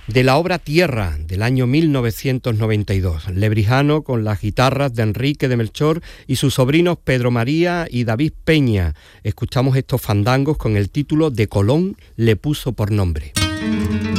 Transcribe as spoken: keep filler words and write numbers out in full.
de la obra Tierra, del año mil novecientos noventa y dos. Lebrijano con las guitarras de Enrique de Melchor y sus sobrinos Pedro María y David Peña. Escuchamos estos fandangos con el título de Colón le puso por nombre.